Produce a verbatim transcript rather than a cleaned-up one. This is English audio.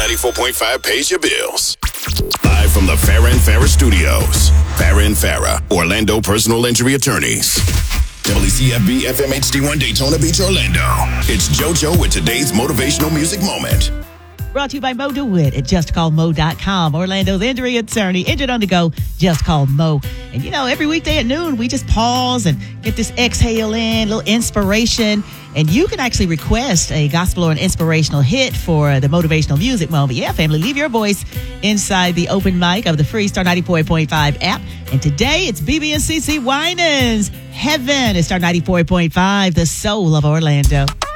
ninety-four point five pays your bills. Live from the Farah and Farah Studios. Farah and Farah, Orlando Personal Injury Attorneys. W C F B F M H D one Daytona Beach, Orlando. It's JoJo with today's motivational music moment. Brought to you by Mo DeWitt at just call mo dot com. Orlando's injury attorney. Injured on the go, just call Mo. And you know, every weekday at noon, we just pause and get this exhale in, a little inspiration. And you can actually request a gospel or an inspirational hit for the motivational music moment. Yeah, family, leave your voice inside the open mic of the free Star ninety-four point five app. And today, it's B B and C C Winans. Heaven is Star ninety-four point five, the soul of Orlando.